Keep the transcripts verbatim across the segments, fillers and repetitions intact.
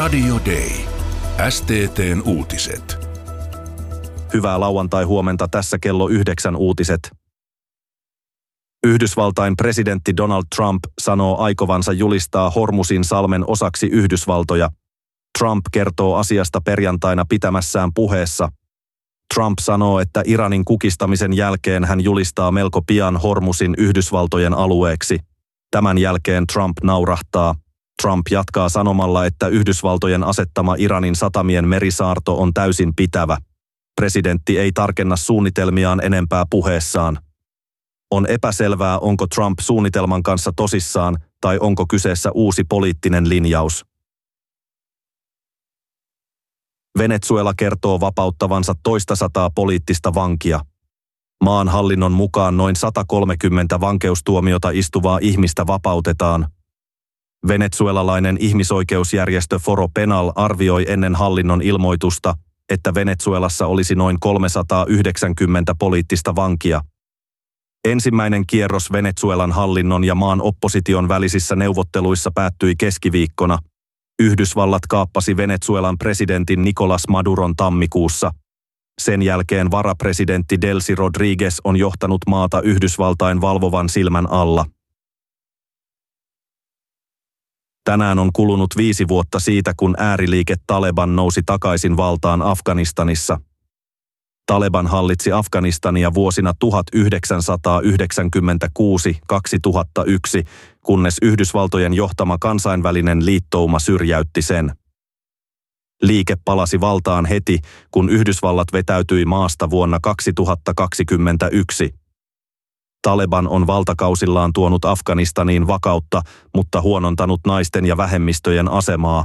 Radio Day. S T T:n uutiset. Hyvää lauantai-huomenta, tässä kello yhdeksän uutiset. Yhdysvaltain presidentti Donald Trump sanoo aikovansa julistaa Hormuzin salmen osaksi Yhdysvaltoja. Trump kertoo asiasta perjantaina pitämässään puheessa. Trump sanoo, että Iranin kukistamisen jälkeen hän julistaa melko pian Hormuzin Yhdysvaltojen alueeksi. Tämän jälkeen Trump naurahtaa. Trump jatkaa sanomalla, että Yhdysvaltojen asettama Iranin satamien merisaarto on täysin pitävä. Presidentti ei tarkenna suunnitelmiaan enempää puheessaan. On epäselvää, onko Trump suunnitelman kanssa tosissaan tai onko kyseessä uusi poliittinen linjaus. Venezuela kertoo vapauttavansa toista sataa poliittista vankia. Maan hallinnon mukaan noin sata kolmekymmentä vankeustuomiota istuvaa ihmistä vapautetaan. Venezuelalainen ihmisoikeusjärjestö Foro Penal arvioi ennen hallinnon ilmoitusta, että Venezuelassa olisi noin kolmesataayhdeksänkymmentä poliittista vankia. Ensimmäinen kierros Venezuelan hallinnon ja maan opposition välisissä neuvotteluissa päättyi keskiviikkona. Yhdysvallat kaappasi Venezuelan presidentin Nicolás Maduron tammikuussa. Sen jälkeen varapresidentti Delcy Rodríguez on johtanut maata Yhdysvaltain valvovan silmän alla. Tänään on kulunut viisi vuotta siitä, kun ääriliike Taleban nousi takaisin valtaan Afganistanissa. Taleban hallitsi Afganistania vuosina tuhatyhdeksänsataayhdeksänkymmentäkuusi kaksituhattayksi, kunnes Yhdysvaltojen johtama kansainvälinen liittouma syrjäytti sen. Liike palasi valtaan heti, kun Yhdysvallat vetäytyi maasta vuonna kaksituhattakaksikymmentäyksi. Taleban on valtakausillaan tuonut Afganistaniin vakautta, mutta huonontanut naisten ja vähemmistöjen asemaa.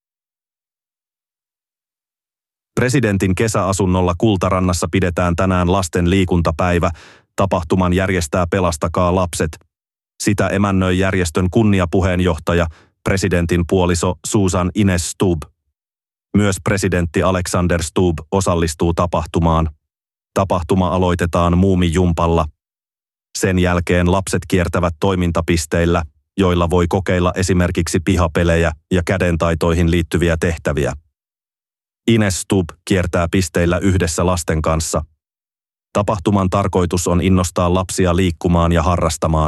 Presidentin kesäasunnolla Kultarannassa pidetään tänään lasten liikuntapäivä. Tapahtuman järjestää Pelastakaa lapset. Sitä emännöi järjestön kunniapuheenjohtaja, presidentin puoliso Susan Ines Stubb. Myös presidentti Alexander Stubb osallistuu tapahtumaan. Tapahtuma aloitetaan muumijumpalla. Sen jälkeen lapset kiertävät toimintapisteillä, joilla voi kokeilla esimerkiksi pihapelejä ja kädentaitoihin liittyviä tehtäviä. Ines Stubb kiertää pisteillä yhdessä lasten kanssa. Tapahtuman tarkoitus on innostaa lapsia liikkumaan ja harrastamaan.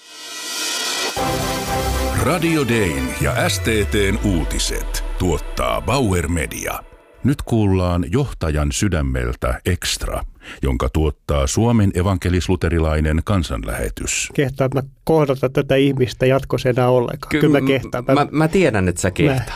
Radio Dayn ja S T T:n uutiset tuottaa Bauer Media. Nyt kuullaan Johtajan sydämeltä Extra, jonka tuottaa Suomen evankelis-luterilainen kansanlähetys. Kehtaan mä kohdata tätä ihmistä jatkossa enää ollenkaan. Ky- Kyllä mä kehtaan. Mä, mä, mä tiedän, että sä kehtaat.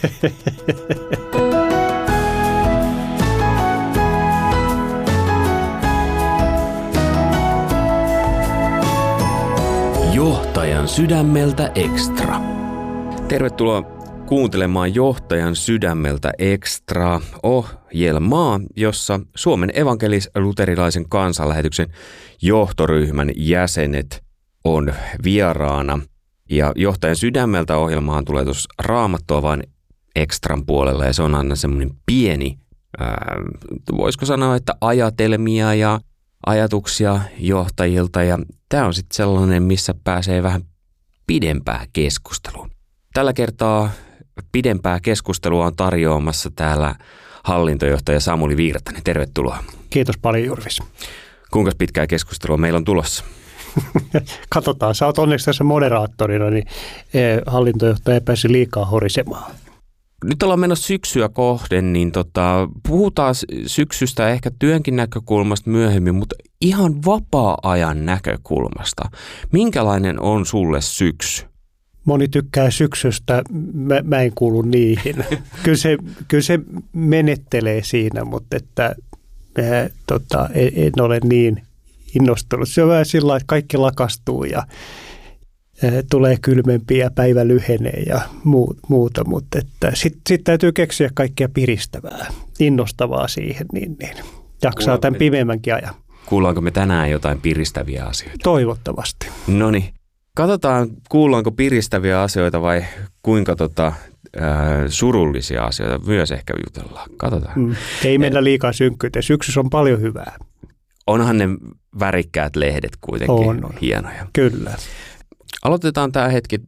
Johtajan sydämeltä Extra. Tervetuloa kuuntelemaan Johtajan sydämeltä Extra -ohjelmaa, jossa Suomen evankelis-luterilaisen kansanlähetyksen johtoryhmän jäsenet on vieraana. Ja Johtajan sydämeltä -ohjelmaan tulee tuossa Raamattua vain Extran puolella, ja se on aina semmoinen pieni, ää, voisiko sanoa, että ajatelmia ja ajatuksia johtajilta, ja tämä on sitten sellainen, missä pääsee vähän pidempää keskustelua. Tällä kertaa pidempää keskustelua on tarjoamassa täällä hallintojohtaja Samuli Virtanen. Tervetuloa. Kiitos paljon, Jurvis. Kuinka pitkää keskustelua meillä on tulossa? Katsotaan, sä oot onneksi tässä moderaattorina, niin hallintojohtaja ei pääsi liikaa horisemaan. Nyt ollaan menossa syksyä kohden, niin tota, puhutaan syksystä ehkä työnkin näkökulmasta myöhemmin, mutta ihan vapaa-ajan näkökulmasta. Minkälainen on sulle syksy? Moni tykkää syksystä, mä, mä en kuulu niihin. Kyllä se, kyllä se menettelee siinä, mutta että, ää, tota, en, en ole niin innostunut. Se on vähän sillä lailla, että kaikki lakastuu ja ää, tulee kylmempiä ja päivä lyhenee ja muu, muuta, mutta sitten sit täytyy keksiä kaikkea piristävää, innostavaa siihen, niin, niin jaksaa tämän pimeämmänkin ajan. Kuullaanko me tänään jotain piristäviä asioita? Toivottavasti. Noniin. Katsotaan, kuullaanko piristäviä asioita vai kuinka tota, ää, surullisia asioita myös ehkä jutellaan. Katsotaan. Mm, ei mennä liikaa synkkyyteen. Syksyssä on paljon hyvää. Onhan ne värikkäät lehdet kuitenkin on, on. hienoja. Kyllä. Aloitetaan tämä hetki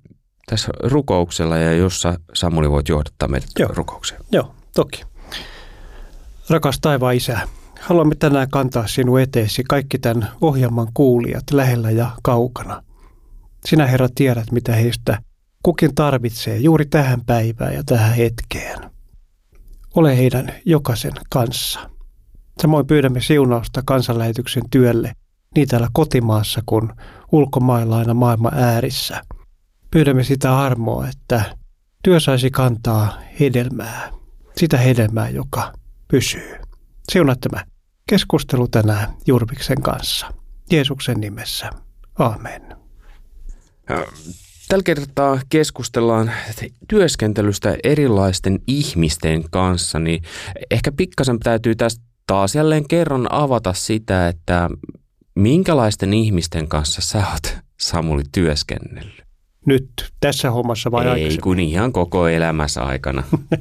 tässä rukouksella ja jossa Samuli voit johdattaa meidät Joo. rukoukseen. Joo, toki. Rakas taivaan Isä, haluamme tänään kantaa sinun eteesi kaikki tämän ohjelman kuulijat lähellä ja kaukana. Sinä, Herra, tiedät, mitä heistä kukin tarvitsee juuri tähän päivään ja tähän hetkeen. Ole heidän jokaisen kanssa. Samoin pyydämme siunausta kansanlähetyksen työlle niin täällä kotimaassa kuin ulkomailla aina maailman äärissä. Pyydämme sitä armoa, että työ saisi kantaa hedelmää, sitä hedelmää, joka pysyy. Siunaa tämä keskustelu tänään Jurviksen kanssa. Jeesuksen nimessä. Aamen. Tällä kertaa keskustellaan työskentelystä erilaisten ihmisten kanssa, niin ehkä pikkasen täytyy tästä taas jälleen kerran avata sitä, että minkälaisten ihmisten kanssa sä oot, Samuli, työskennellyt? Nyt tässä hommassa vai ei, aikaisemmin? Ei, kun ihan koko elämässä aikana.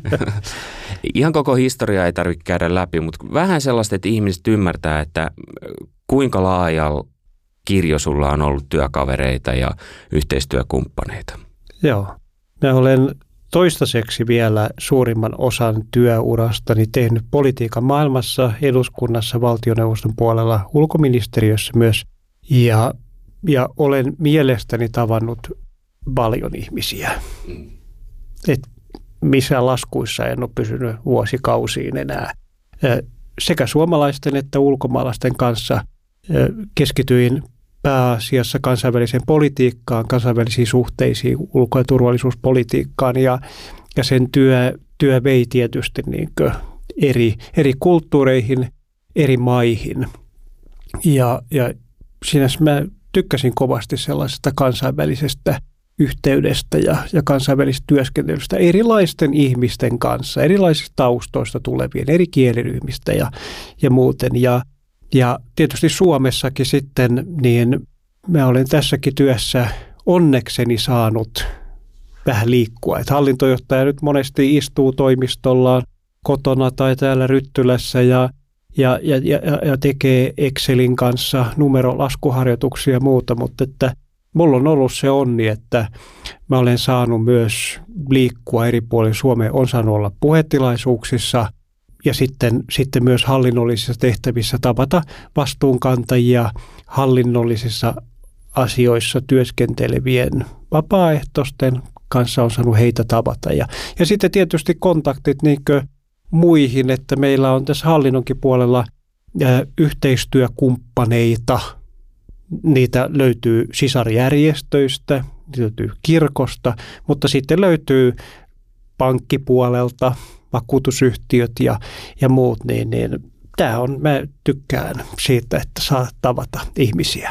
Ihan koko historiaa ei tarvitse käydä läpi, mutta vähän sellaista, että ihmiset ymmärtää, että kuinka laajalla kirjo sulla on ollut työkavereita ja yhteistyökumppaneita. Joo. Mä olen toistaiseksi vielä suurimman osan työurastani tehnyt politiikan maailmassa, eduskunnassa, valtioneuvoston puolella, ulkoministeriössä myös. Ja, ja olen mielestäni tavannut paljon ihmisiä. Mm. Et missään laskuissa en ole pysynyt vuosikausiin enää. Sekä suomalaisten että ulkomaalaisten kanssa keskityin pääasiassa kansainväliseen politiikkaan, kansainvälisiin suhteisiin, ulko- ja turvallisuuspolitiikkaan ja, ja sen työ, työ vei tietysti niin kuin eri, eri kulttuureihin, eri maihin. Ja, ja siinä mä tykkäsin kovasti sellaisesta kansainvälisestä yhteydestä ja, ja kansainvälisestä työskentelystä erilaisten ihmisten kanssa, erilaisista taustoista tulevien, eri kieliryhmistä ja, ja muuten. Ja, ja tietysti Suomessakin sitten, niin mä olen tässäkin työssä onnekseni saanut vähän liikkua. Että hallintojohtaja nyt monesti istuu toimistollaan kotona tai täällä Ryttylässä ja Ja, ja, ja tekee Excelin kanssa numerolaskuharjoituksia ja muuta, mutta että mulla on ollut se onni, että mä olen saanut myös liikkua eri puolilla Suomea, on saanut olla puhetilaisuuksissa ja sitten, sitten myös hallinnollisissa tehtävissä tavata vastuunkantajia hallinnollisissa asioissa työskentelevien vapaaehtoisten kanssa on saanut heitä tavata. Ja, ja sitten tietysti kontaktit niinkö muihin, että meillä on tässä hallinnonkin puolella ä, yhteistyökumppaneita. Niitä löytyy sisarjärjestöistä, niitä löytyy kirkosta, mutta sitten löytyy pankkipuolelta, vakuutusyhtiöt ja, ja muut. Niin, niin, tämä on, mä tykkään siitä, että saa tavata ihmisiä.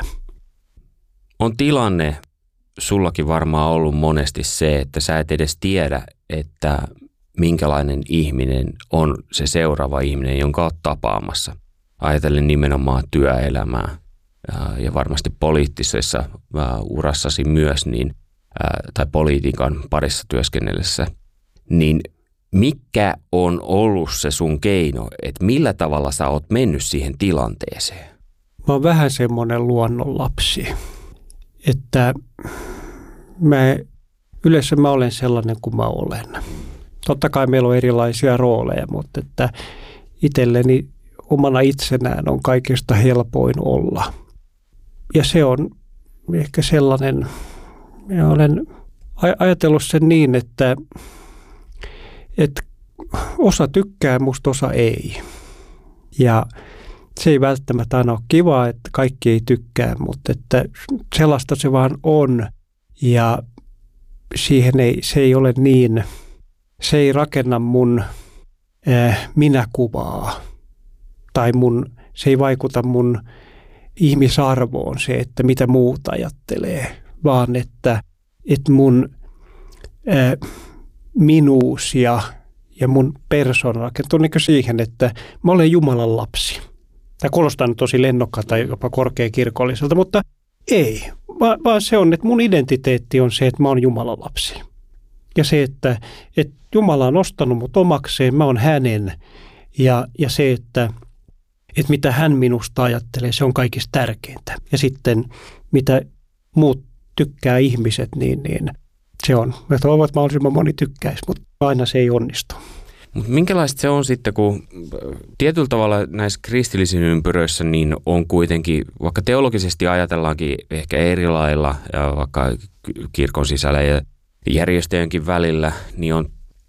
On tilanne sullakin varmaan ollut monesti se, että sä et edes tiedä, että minkälainen ihminen on se seuraava ihminen, jonka olet tapaamassa. Ajatellen nimenomaan työelämää ja varmasti poliittisessa urassasi myös, niin, tai politiikan parissa työskennellessä, niin mikä on ollut se sun keino, että millä tavalla sä oot mennyt siihen tilanteeseen? Mä oon vähän semmoinen luonnonlapsi, että mä, yleensä mä olen sellainen kuin mä olen. Totta kai meillä on erilaisia rooleja, mutta että itselleni omana itsenään on kaikista helpoin olla. Ja se on ehkä sellainen, minä olen ajatellut sen niin, että, että osa tykkää, musta osa ei. Ja se ei välttämättä aina ole kivaa, että kaikki ei tykkää, mutta että sellaista se vaan on. Ja siihen ei, se ei ole niin, se ei rakenna mun äh, minäkuvaa tai mun, se ei vaikuta mun ihmisarvoon se, että mitä muut ajattelee, vaan että, että mun äh, minuus ja, ja mun persoona rakentuu niin siihen, että mä olen Jumalan lapsi. Tämä kuulostaa nyt tosi lennokkaalta tai jopa korkeakirkolliselta, mutta ei, vaan, vaan se on, että mun identiteetti on se, että mä oon Jumalan lapsi. Ja se, että, että Jumala on ostanut mut omakseen, mä oon hänen. Ja, ja se, että, että mitä hän minusta ajattelee, se on kaikista tärkeintä. Ja sitten mitä muut tykkää ihmiset, niin, niin Se on. Me toivon, että mahdollisimman moni tykkäisi, mutta aina se ei onnistu. Mutta minkälaista se on sitten, kun tietyllä tavalla näissä kristillisiin ympyröissä niin on kuitenkin, vaikka teologisesti ajatellaankin ehkä eri lailla ja vaikka kirkon sisällä ja järjestöjenkin välillä, niin on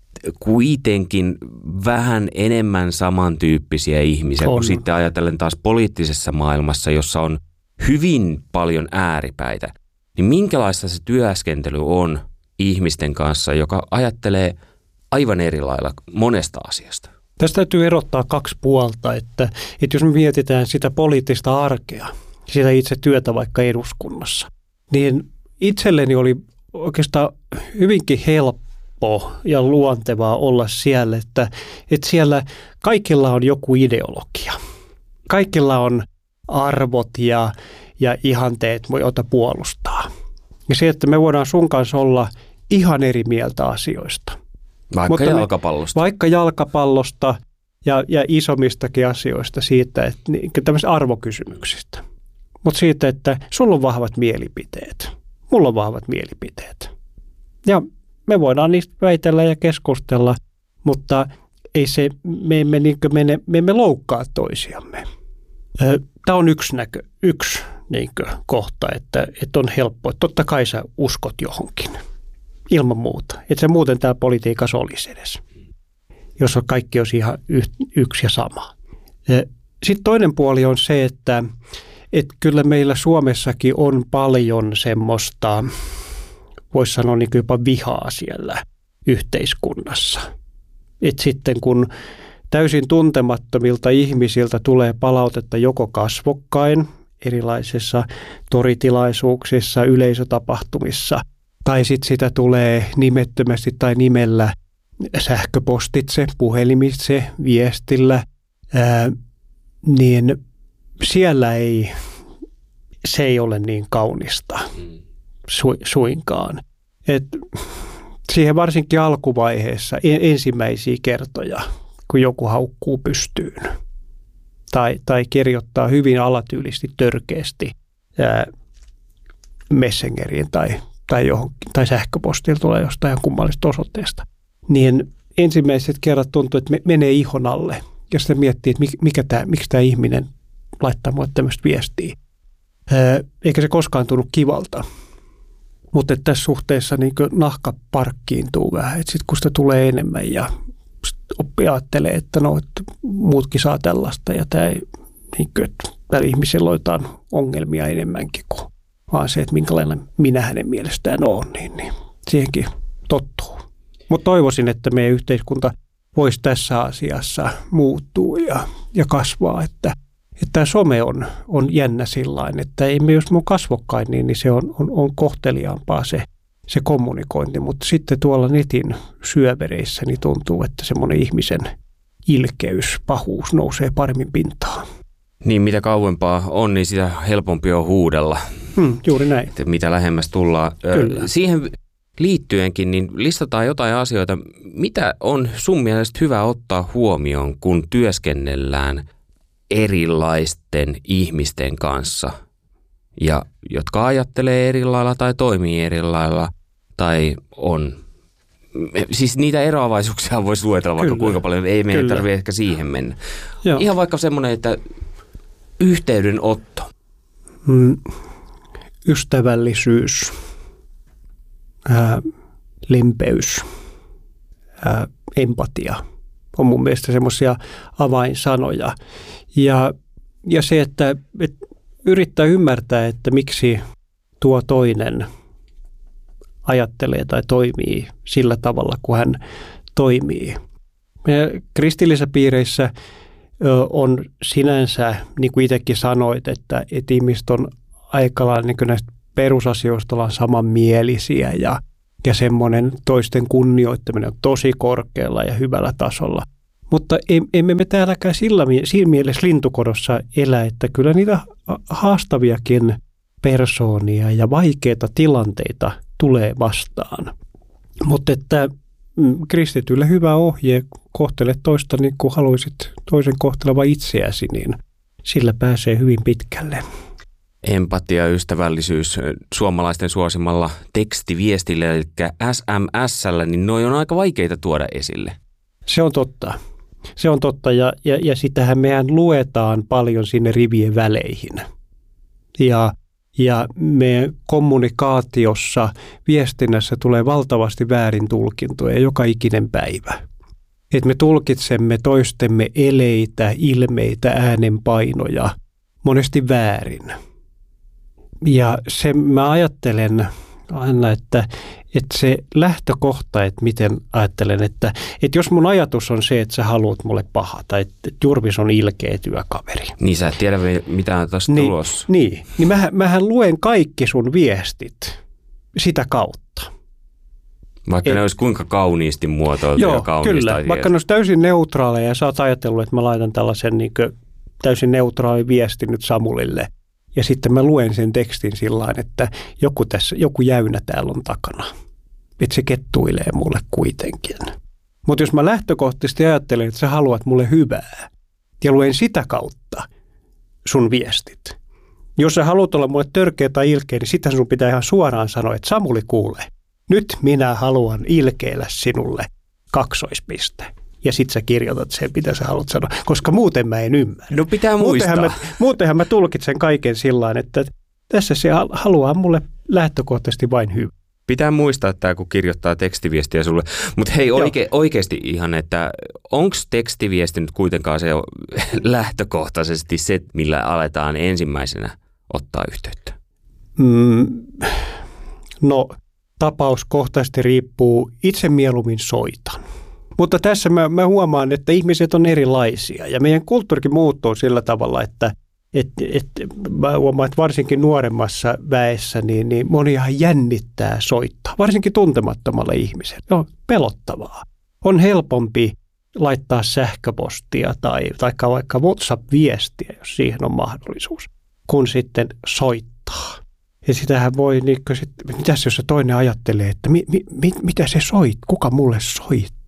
kuitenkin vähän enemmän samantyyppisiä ihmisiä on. kuin sitten ajatellen taas poliittisessa maailmassa, jossa on hyvin paljon ääripäitä. Niin minkälaista se työskentely on ihmisten kanssa, joka ajattelee aivan eri lailla monesta asiasta? Tästä täytyy erottaa kaksi puolta, että, että jos me mietitään sitä poliittista arkea, sitä itse työtä vaikka eduskunnassa, niin itselleni oli oikeastaan hyvinkin helppo ja luontevaa olla siellä, että, että siellä kaikilla on joku ideologia. Kaikilla on arvot ja, ja ihanteet, joita puolustaa. Ja se, että me voidaan sun kanssa olla ihan eri mieltä asioista. Vaikka Mutta jalkapallosta. Me, vaikka jalkapallosta ja, ja isommistakin asioista siitä, että niin, tämmöisistä arvokysymyksistä. Mutta siitä, että sulla on vahvat mielipiteet. Mulla on vahvat mielipiteet. Ja me voidaan niistä väitellä ja keskustella, mutta ei se, me, emme, niin mene, me emme loukkaa toisiamme. Tämä on yksi, näkö, yksi niin kohta, että, että on helppo. Totta kai sä uskot johonkin. Ilman muuta. Että se muuten täällä politiikassa olisi edes. Jos kaikki olisi ihan yksi ja sama. Sitten toinen puoli on se, että, että kyllä meillä Suomessakin on paljon semmoista, voisi sanoa niin kuin jopa vihaa siellä yhteiskunnassa. Että sitten kun täysin tuntemattomilta ihmisiltä tulee palautetta joko kasvokkain, erilaisissa toritilaisuuksissa, yleisötapahtumissa, tai sitten sitä tulee nimettömästi tai nimellä sähköpostitse, puhelimitse, viestillä, ää, niin siellä ei, se ei ole niin kaunista su, suinkaan. Et siihen varsinkin alkuvaiheessa ensimmäisiä kertoja, kun joku haukkuu pystyyn tai, tai kirjoittaa hyvin alatyylisesti, törkeästi ää, Messengeriin tai, tai, johonkin, tai sähköpostilla tulee jostain kummallisesta osoitteesta, niin ensimmäiset kerrat tuntuu, että me, menee ihon alle ja sitten miettii, että mikä tää, miksi tämä ihminen laittaa mulle tämmöistä viestiä. Ää, eikä se koskaan tunnu kivalta. Mutta tässä suhteessa niin nahka parkkiintuu vähän, että sitten kun sitä tulee enemmän ja oppi ajattelee, että no, että muutkin saa tällaista ja tämä ei, niin kuin, että tällä ihmisellä on jotain ongelmia enemmänkin kuin vaan se, että minkälainen minä hänen mielestään on, niin, niin siihenkin tottuu. Mutta toivoisin, että meidän yhteiskunta voisi tässä asiassa muuttua ja, ja kasvaa, että Että tämä some on, on jännä sillain, että ei me jos me on kasvokkain, niin, niin se on, on, on kohteliaampaa se, se kommunikointi. Mutta sitten tuolla netin syövereissä niin tuntuu, että semmoinen ihmisen ilkeys, pahuus nousee paremmin pintaan. Niin, mitä kauempaa on, niin sitä helpompi on huudella. Hmm, juuri näin. Että mitä lähemmäs tullaan. Kyllä. Siihen liittyenkin, niin listataan jotain asioita. Mitä on sun mielestä hyvä ottaa huomioon, kun työskennellään erilaisten ihmisten kanssa, ja jotka ajattelee eri lailla tai toimii eri lailla tai on. Siis niitä eroavaisuuksia voisi luetella vaikka Kyllä. kuinka paljon, ei meidän tarvitse ehkä siihen mennä. Joo. Ihan vaikka semmoinen, että yhteydenotto. Mm, ystävällisyys, ää, lempeys, ää, empatia on mun mielestä semmoisia avainsanoja. Ja, ja se, että, että yrittää ymmärtää, että miksi tuo toinen ajattelee tai toimii sillä tavalla, kun hän toimii. Meidän kristillisissä piireissä on sinänsä, niin kuin itsekin sanoit, että, että ihmiset on aika lailla niin näistä perusasioista ollaan samanmielisiä ja, ja semmoinen toisten kunnioittaminen on tosi korkealla ja hyvällä tasolla. Mutta emme me täälläkään sillä, siinä mielessä lintukodossa elä, että kyllä niitä haastaviakin persoonia ja vaikeita tilanteita tulee vastaan. Mutta että kristitylle hyvä ohje, kohtele toista niin kuin haluaisit toisen kohteleva itseäsi, niin sillä pääsee hyvin pitkälle. Empatia, ystävällisyys suomalaisten suosimalla tekstiviestillä, eli S M S:llä, niin noi on aika vaikeita tuoda esille. Se on totta. Se on totta ja, ja, ja sitähän mehän luetaan paljon sinne rivien väleihin. Ja, ja meidän kommunikaatiossa, viestinnässä tulee valtavasti väärin tulkintoja joka ikinen päivä. Että me tulkitsemme toistemme eleitä, ilmeitä, äänenpainoja monesti väärin. Ja se mä ajattelen aina, että, että se lähtökohta, että miten ajattelen, että, että jos mun ajatus on se, että sä haluat mulle pahaa tai että Jurvis on ilkeä työkaveri. Niin sä et tiedä mitään tästä niin, tulossa. Niin, niin mähän, mähän luen kaikki sun viestit sitä kautta. Vaikka Et, ne olisi kuinka kauniisti muotoiltu joo, ja kaunista. Kyllä, vaikka ne olisi täysin neutraaleja ja sä oot ajatellut, että mä laitan tällaisen niin kuin täysin neutraali viesti nyt Samulille. Ja sitten mä luen sen tekstin sillain, että joku, tässä, joku jäynä täällä on takana. Että se kettuilee mulle kuitenkin. Mutta jos mä lähtökohtaisesti ajattelen, että sä haluat mulle hyvää ja luen sitä kautta sun viestit. Jos sä haluat olla mulle törkeä tai ilkeä, niin sitten sun pitää ihan suoraan sanoa, että Samuli kuule, nyt minä haluan ilkeillä sinulle kaksoispiste. Ja sit sä kirjoitat sen, mitä sä haluat sanoa, koska muuten mä en ymmärrä. No pitää muistaa. Muutenhan mä, muutenhan mä tulkitsen kaiken sillain, että tässä se haluaa mulle lähtökohtaisesti vain hyvä. Pitää muistaa tämä, kun kirjoittaa tekstiviestiä sulle. Mutta hei, oike, oikeasti ihan, että onko tekstiviesti nyt kuitenkaan se lähtökohtaisesti se, millä aletaan ensimmäisenä ottaa yhteyttä? Mm, no, tapauskohtaisesti riippuu. Itse mieluummin soitan. Mutta tässä mä, mä huomaan, että ihmiset on erilaisia ja meidän kulttuurikin muuttuu sillä tavalla, että et, et, mä huomaan, että varsinkin nuoremmassa väessä niin, niin moniahan jännittää soittaa, varsinkin tuntemattomalle ihmiselle. Se on pelottavaa. On helpompi laittaa sähköpostia tai, tai vaikka WhatsApp-viestiä, jos siihen on mahdollisuus, kun sitten soittaa. Ja sitähän voi, niin sit, mitäs jos se toinen ajattelee, että mi, mi, mi, mitä se soit, kuka mulle soittaa?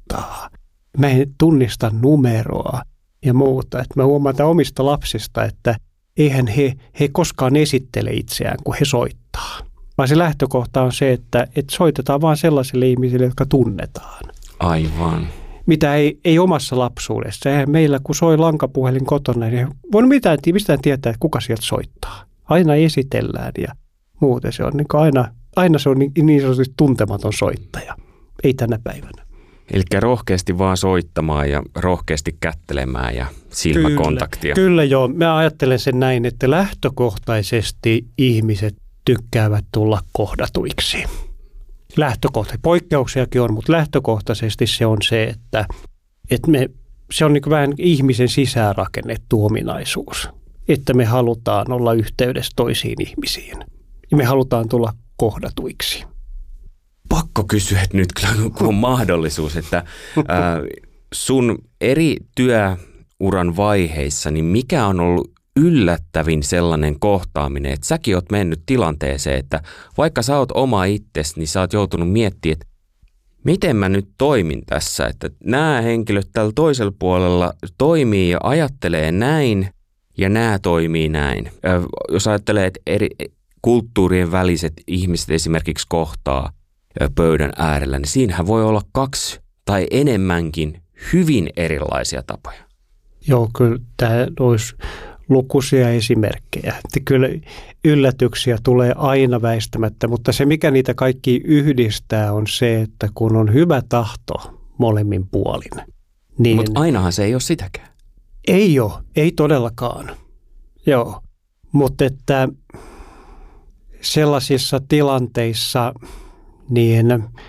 Mä en tunnista numeroa ja muuta. Että mä huomaan omista lapsista, että eihän he, he koskaan esittele itseään, kun he soittaa. Vaan se lähtökohta on se, että, että soitetaan vaan sellaisille ihmisille, jotka tunnetaan. Aivan. Mitä ei, ei omassa lapsuudessa. Eihän meillä, kun soi lankapuhelin kotona, niin ei voi mitään, mistään tietää, että kuka sieltä soittaa. Aina esitellään ja muuten se on niin aina, aina se on niin, niin sanotusti tuntematon soittaja. Ei tänä päivänä. Eli rohkeasti vaan soittamaan ja rohkeasti kättelemään ja silmäkontaktia. Kyllä, kyllä joo. Mä ajattelen sen näin, että lähtökohtaisesti ihmiset tykkäävät tulla kohdatuiksi. Lähtökohtaisesti. Poikkeuksiakin on, mutta lähtökohtaisesti se on se, että, että me, se on niin kuin vähän ihmisen sisäänrakennettu ominaisuus. Että me halutaan olla yhteydessä toisiin ihmisiin. Ja me halutaan tulla kohdatuiksi. Pakko kysyä että nyt, kun on mahdollisuus, että ää, sun eri työuran vaiheissa, niin mikä on ollut yllättävin sellainen kohtaaminen, että säkin oot mennyt tilanteeseen, että vaikka sä oot oma itsesi, niin sä oot joutunut miettimään, että miten mä nyt toimin tässä, että nämä henkilöt tällä toisella puolella toimii ja ajattelee näin ja nämä toimii näin. Ää, jos ajattelee, että eri kulttuurien väliset ihmiset esimerkiksi kohtaa pöydän äärellä, niin siinähän voi olla kaksi tai enemmänkin hyvin erilaisia tapoja. Joo, kyllä tämä olisi lukuisia esimerkkejä. Kyllä yllätyksiä tulee aina väistämättä, mutta se mikä niitä kaikki yhdistää on se, että kun on hyvä tahto molemmin puolin. Niin mutta ainahan se ei ole sitäkään. Ei ole, ei todellakaan. Joo, mutta että sellaisissa tilanteissa niin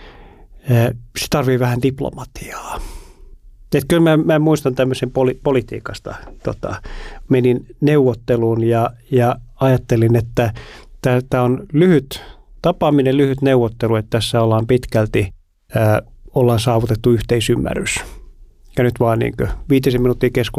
se tarvii vähän diplomatiaa. Et kyllä mä, mä muistan tämmöisen poli, politiikasta. Tota, menin neuvotteluun ja, ja ajattelin, että tämä on lyhyt tapaaminen, lyhyt neuvottelu, että tässä ollaan pitkälti, ää, ollaan saavutettu yhteisymmärrys. Ja nyt vaan niin viitisen minuuttia keskustelua.